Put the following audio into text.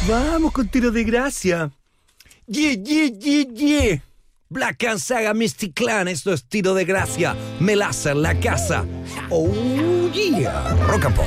Vamos con tiro de gracia. Yeah. Black and Saga Mystic Clan, esto es tiro de gracia. Melaza en la casa. Oh yeah. Rock and Pop.